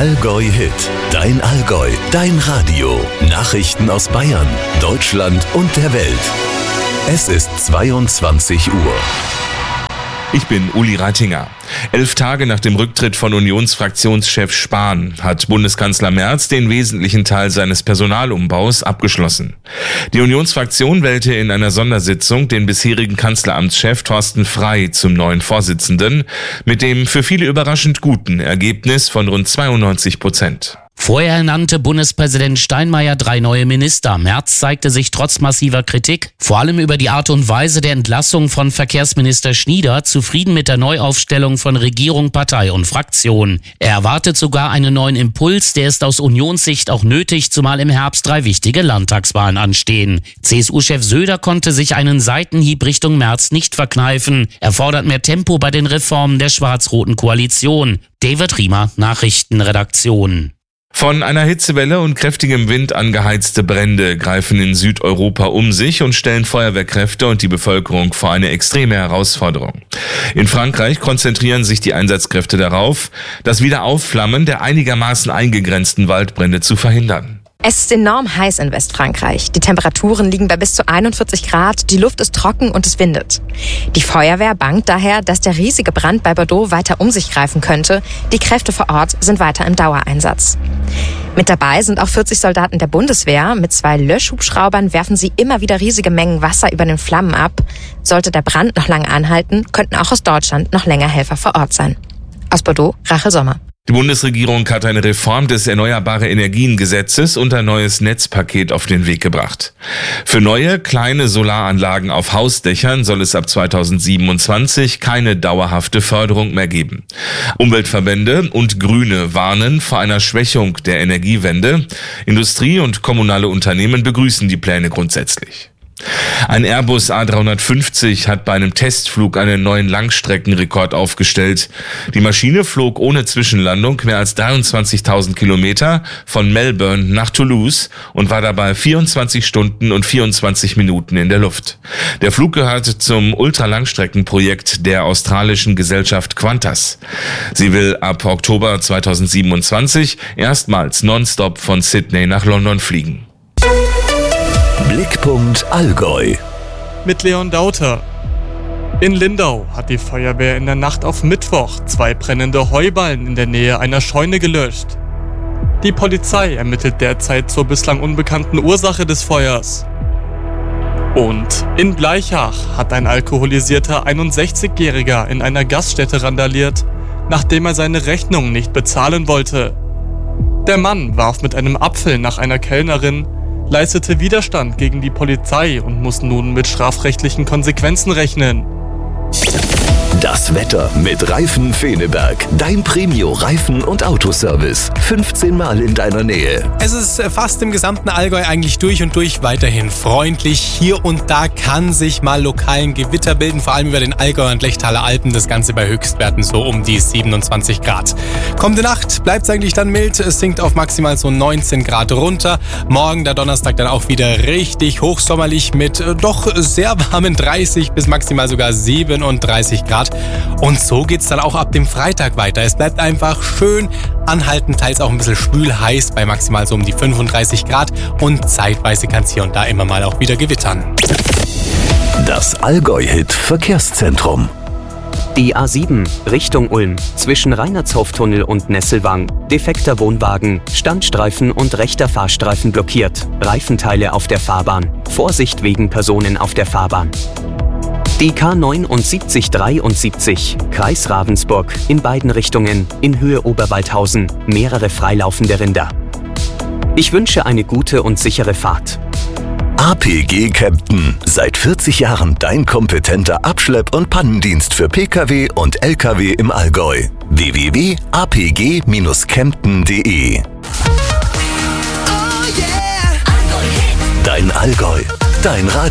Allgäu Hit. Dein Allgäu, dein Radio. Nachrichten aus Bayern, Deutschland und der Welt. Es ist 22 Uhr. Ich bin Uli Reitinger. 11 Tage nach dem Rücktritt von Unionsfraktionschef Spahn hat Bundeskanzler Merz den wesentlichen Teil seines Personalumbaus abgeschlossen. Die Unionsfraktion wählte in einer Sondersitzung den bisherigen Kanzleramtschef Thorsten Frey zum neuen Vorsitzenden mit dem für viele überraschend guten Ergebnis von rund 92%. Vorher nannte Bundespräsident Steinmeier 3 neue Minister. Merz zeigte sich trotz massiver Kritik, vor allem über die Art und Weise der Entlassung von Verkehrsminister Schnieder, zufrieden mit der Neuaufstellung von Regierung, Partei und Fraktion. Er erwartet sogar einen neuen Impuls, der ist aus Unionssicht auch nötig, zumal im Herbst 3 wichtige Landtagswahlen anstehen. CSU-Chef Söder konnte sich einen Seitenhieb Richtung Merz nicht verkneifen. Er fordert mehr Tempo bei den Reformen der schwarz-roten Koalition. David Riemer, Nachrichtenredaktion. Von einer Hitzewelle und kräftigem Wind angeheizte Brände greifen in Südeuropa um sich und stellen Feuerwehrkräfte und die Bevölkerung vor eine extreme Herausforderung. In Frankreich konzentrieren sich die Einsatzkräfte darauf, das Wiederaufflammen der einigermaßen eingegrenzten Waldbrände zu verhindern. Es ist enorm heiß in Westfrankreich. Die Temperaturen liegen bei bis zu 41 Grad, die Luft ist trocken und es windet. Die Feuerwehr bangt daher, dass der riesige Brand bei Bordeaux weiter um sich greifen könnte. Die Kräfte vor Ort sind weiter im Dauereinsatz. Mit dabei sind auch 40 Soldaten der Bundeswehr. Mit 2 Löschhubschraubern werfen sie immer wieder riesige Mengen Wasser über den Flammen ab. Sollte der Brand noch lange anhalten, könnten auch aus Deutschland noch länger Helfer vor Ort sein. Aus Bordeaux, Rachel Sommer. Die Bundesregierung hat eine Reform des Erneuerbare-Energien-Gesetzes und ein neues Netzpaket auf den Weg gebracht. Für neue, kleine Solaranlagen auf Hausdächern soll es ab 2027 keine dauerhafte Förderung mehr geben. Umweltverbände und Grüne warnen vor einer Schwächung der Energiewende. Industrie und kommunale Unternehmen begrüßen die Pläne grundsätzlich. Ein Airbus A350 hat bei einem Testflug einen neuen Langstreckenrekord aufgestellt. Die Maschine flog ohne Zwischenlandung mehr als 23.000 Kilometer von Melbourne nach Toulouse und war dabei 24 Stunden und 24 Minuten in der Luft. Der Flug gehört zum Ultralangstreckenprojekt der australischen Gesellschaft Qantas. Sie will ab Oktober 2027 erstmals nonstop von Sydney nach London fliegen. Blickpunkt Allgäu. Mit Leon Dauter. In Lindau hat die Feuerwehr in der Nacht auf Mittwoch 2 brennende Heuballen in der Nähe einer Scheune gelöscht. Die Polizei ermittelt derzeit zur bislang unbekannten Ursache des Feuers. Und in Blaichach hat ein alkoholisierter 61-Jähriger in einer Gaststätte randaliert, nachdem er seine Rechnung nicht bezahlen wollte. Der Mann warf mit einem Apfel nach einer Kellnerin, leistete Widerstand gegen die Polizei und muss nun mit strafrechtlichen Konsequenzen rechnen. Das Wetter mit Reifen Feneberg. Dein Premio-Reifen- und Autoservice. 15 Mal in deiner Nähe. Es ist fast im gesamten Allgäu eigentlich durch und durch weiterhin freundlich. Hier und da kann sich mal lokalen Gewitter bilden, vor allem über den Allgäu und Lechtaler Alpen. Das Ganze bei Höchstwerten so um die 27 Grad. Kommende Nacht bleibt es eigentlich dann mild. Es sinkt auf maximal so 19 Grad runter. Morgen, der Donnerstag, dann auch wieder richtig hochsommerlich mit doch sehr warmen 30 bis maximal sogar 37 Grad. Und so geht's dann auch ab dem Freitag weiter. Es bleibt einfach schön anhaltend, teils auch ein bisschen schwül heiß bei maximal so um die 35 Grad. Und zeitweise kann es hier und da immer mal auch wieder gewittern. Das Allgäu-Hit Verkehrszentrum. Die A7 Richtung Ulm zwischen Reinhardshof-Tunnel und Nesselwang. Defekter Wohnwagen, Standstreifen und rechter Fahrstreifen blockiert. Reifenteile auf der Fahrbahn. Vorsicht wegen Personen auf der Fahrbahn. Die K7973 Kreis Ravensburg in beiden Richtungen in Höhe Oberwaldhausen, mehrere freilaufende Rinder. Ich wünsche eine gute und sichere Fahrt. APG Kempten. Seit 40 Jahren dein kompetenter Abschlepp- und Pannendienst für Pkw und Lkw im Allgäu. www.apg-kempten.de. Dein Allgäu, dein Radio.